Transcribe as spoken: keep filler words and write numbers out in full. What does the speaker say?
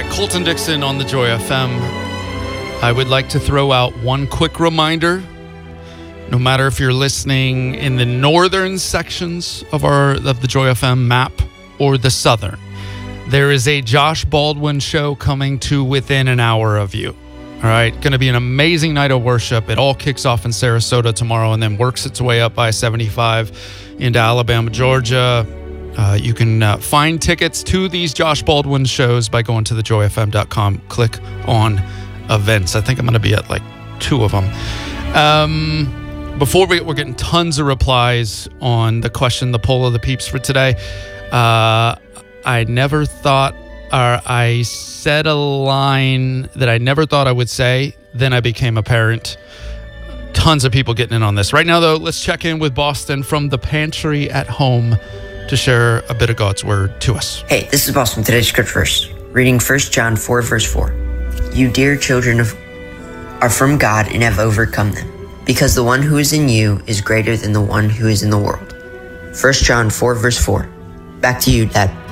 Colton Dixon on the Joy F M. I would like to throw out one quick reminder. No matter if you're listening in the northern sections of our of the Joy F M map or the southern, there is a Josh Baldwin show coming to within an hour of you. All right, going to be an amazing night of worship. It all kicks off in Sarasota tomorrow and then works its way up I seventy-five into Alabama, Georgia. Uh, you can uh, find tickets to these Josh Baldwin shows by going to the joy f m dot com. Click on events. I think I'm going to be at like two of them. Um, before we, we're getting tons of replies on the question, the poll of the peeps for today. Uh, I never thought, or I said a line that I never thought I would say. Then I became a parent. Tons of people getting in on this. Right now, though, let's check in with Boston from the pantry at home to share a bit of God's word to us. Hey, this is Boston, today's script verse. Reading First John four, verse four. You dear children of are from God and have overcome them, because the one who is in you is greater than the one who is in the world. First John four, verse four. Back to you, Dad.